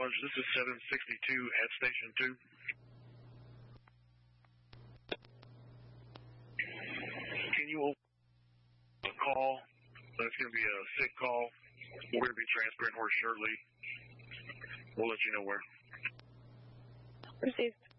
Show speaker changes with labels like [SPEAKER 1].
[SPEAKER 1] This is 762 at Station 2. Can you open a call? That's going to be a sick call. We're going to be transferring her shortly. We'll let you know where.
[SPEAKER 2] Received.